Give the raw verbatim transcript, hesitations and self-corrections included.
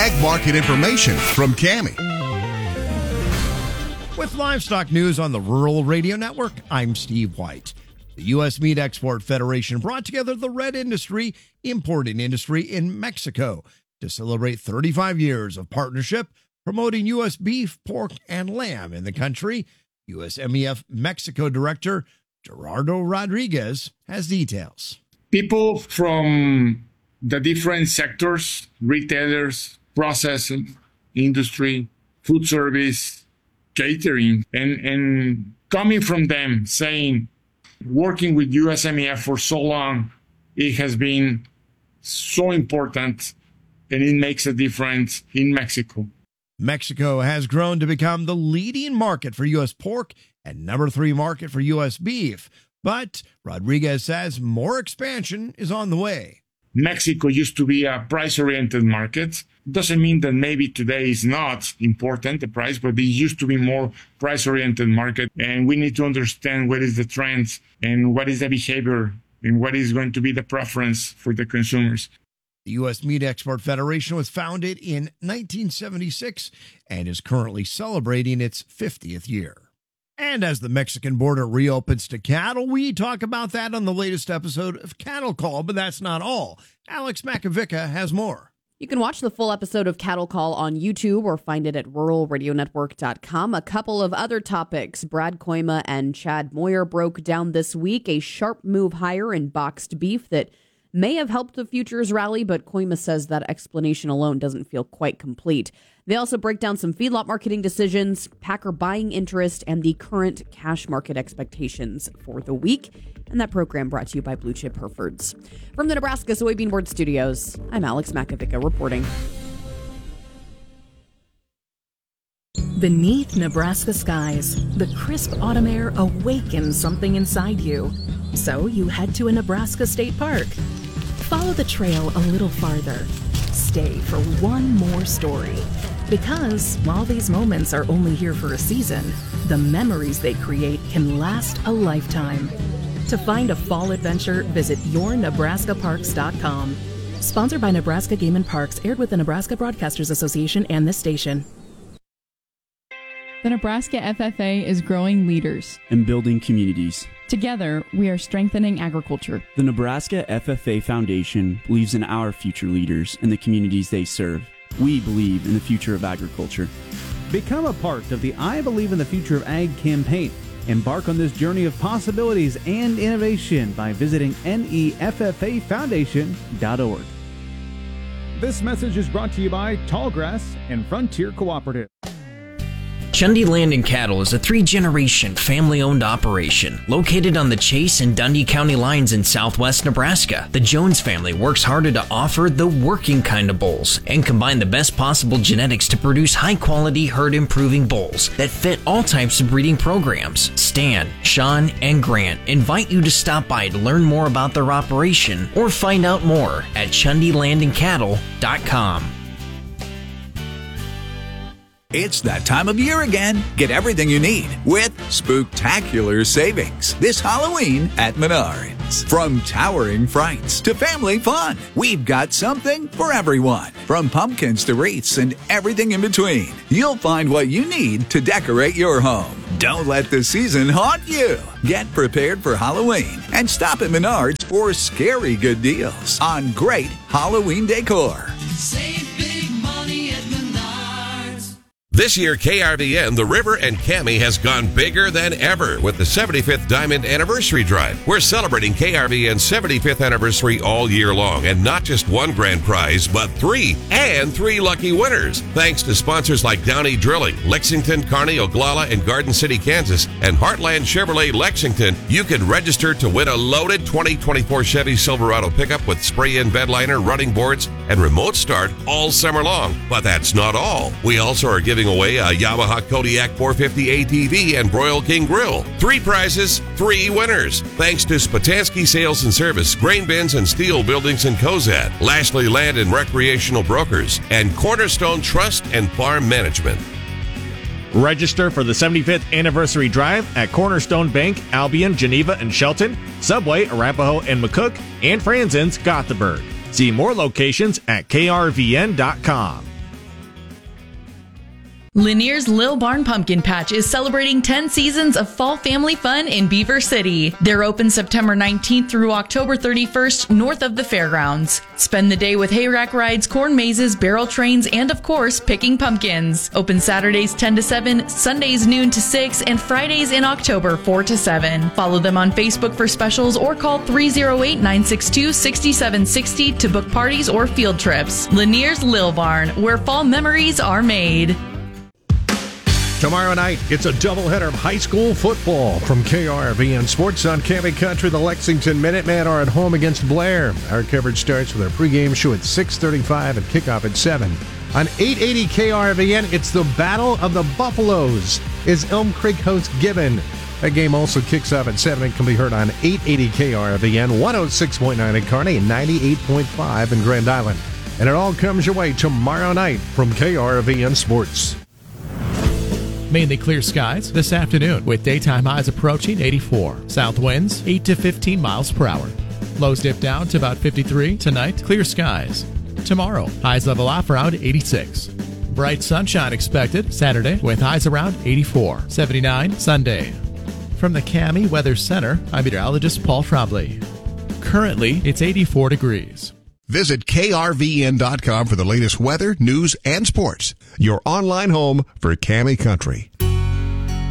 ag market information from Cami. With livestock news on the Rural Radio Network, I'm Steve White. The U S Meat Export Federation brought together the red industry, importing industry in Mexico to celebrate thirty-five years of partnership promoting U S beef, pork, and lamb in the country. U S M E F Mexico Director Gerardo Rodriguez has details. People from the different sectors, retailers, processing, industry, food service, catering, and, and coming from them saying, working with U S M E F for so long, it has been so important and it makes a difference in Mexico. Mexico has grown to become the leading market for U S pork and number three market for U S beef. But Rodriguez says more expansion is on the way. Mexico used to be a price-oriented market. Doesn't mean that maybe today is not important, the price, but it used to be more price-oriented market. And we need to understand what is the trends and what is the behavior and what is going to be the preference for the consumers. The U S Meat Export Federation was founded in nineteen seventy-six and is currently celebrating its fiftieth year. And as the Mexican border reopens to cattle, we talk about that on the latest episode of Cattle Call, but that's not all. Alex Makovica has more. You can watch the full episode of Cattle Call on YouTube or find it at rural radio network dot com. A couple of other topics. Brad Koima and Chad Moyer broke down this week a sharp move higher in boxed beef that may have helped the futures rally, but Koima says that explanation alone doesn't feel quite complete. They also break down some feedlot marketing decisions, packer buying interest, and the current cash market expectations for the week. And that program brought to you by Blue Chip Herefords. From the Nebraska Soybean Board Studios, I'm Alex Makovica reporting. Beneath Nebraska skies, the crisp autumn air awakens something inside you. So you head to a Nebraska state park. Follow the trail a little farther. Stay for one more story. Because while these moments are only here for a season, the memories they create can last a lifetime. To find a fall adventure, visit your nebraska parks dot com. Sponsored by Nebraska Game and Parks, aired with the Nebraska Broadcasters Association and this station. The Nebraska F F A is growing leaders and building communities. Together, we are strengthening agriculture. The Nebraska F F A Foundation believes in our future leaders and the communities they serve. We believe in the future of agriculture. Become a part of the I Believe in the Future of Ag campaign. Embark on this journey of possibilities and innovation by visiting N E F F A foundation dot org. This message is brought to you by Tallgrass and Frontier Cooperative. Chundy Land and Cattle is a three-generation family-owned operation located on the Chase and Dundee County lines in southwest Nebraska. The Jones family works harder to offer the working kind of bulls and combine the best possible genetics to produce high-quality herd-improving bulls that fit all types of breeding programs. Stan, Sean, and Grant invite you to stop by to learn more about their operation or find out more at chundy land and cattle dot com. It's that time of year again. Get everything you need with spooktacular savings this Halloween at Menards. From towering frights to family fun, we've got something for everyone. From pumpkins to wreaths and everything in between, you'll find what you need to decorate your home. Don't let the season haunt you. Get prepared for Halloween and stop at Menards for scary good deals on great Halloween decor. Save big money at Menards. This year, K R V N, The River, and Cami has gone bigger than ever with the seventy-fifth Diamond Anniversary Drive. We're celebrating K R V N's seventy-fifth anniversary all year long, and not just one grand prize, but three, and three lucky winners. Thanks to sponsors like Downey Drilling, Lexington, Kearney, Oglala, and Garden City, Kansas, and Heartland Chevrolet Lexington, you can register to win a loaded twenty twenty-four Chevy Silverado pickup with spray-in bed liner, running boards, and remote start all summer long. But that's not all. We also are giving away a Yamaha Kodiak four fifty A T V and Broil King Grill. Three prizes, three winners. Thanks to Spatansky Sales and Service, Grain Bins and Steel Buildings in Cozad, Lashley Land and Recreational Brokers, and Cornerstone Trust and Farm Management. Register for the seventy-fifth Anniversary Drive at Cornerstone Bank, Albion, Geneva, and Shelton, Subway, Arapahoe, and McCook, and Franzen's, Gothenburg. See more locations at K R V N dot com. Lanier's Lil Barn Pumpkin Patch is celebrating ten seasons of fall family fun in Beaver City. They're open September nineteenth through October thirty-first north of the fairgrounds. Spend the day with hayrack rides, corn mazes, barrel trains, and of course, picking pumpkins. Open Saturdays ten to seven, Sundays noon to six, and Fridays in October four to seven. Follow them on Facebook for specials or call three oh eight, nine six two, six seven six zero to book parties or field trips. Lanier's Lil Barn, where fall memories are made. Tomorrow night, it's a doubleheader of high school football from K R V N Sports on Cammy Country. The Lexington Minutemen are at home against Blair. Our coverage starts with our pregame show at six thirty-five and kickoff at seven. On eight eighty K R V N, it's the Battle of the Buffaloes as Elm Creek hosts Gibbon. That game also kicks off at seven and can be heard on eight eighty K R V N, one oh six point nine in Kearney, and ninety-eight point five in Grand Island. And it all comes your way tomorrow night from K R V N Sports. Mainly clear skies this afternoon with daytime highs approaching eighty-four. South winds eight to fifteen miles per hour. Lows dip down to about fifty-three. Tonight, clear skies. Tomorrow, highs level off around eighty-six. Bright sunshine expected Saturday with highs around eighty-four. seventy-nine Sunday. From the Cammy Weather Center, I'm meteorologist Paul Trombley. Currently, it's eighty-four degrees. Visit K R V N dot com for the latest weather, news, and sports. Your online home for Cammy Country.